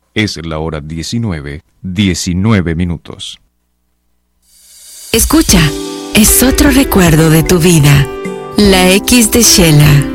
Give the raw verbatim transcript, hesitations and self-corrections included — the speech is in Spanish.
Es la hora diecinueve, diecinueve minutos. Escucha, es otro recuerdo de tu vida. La X de Shela.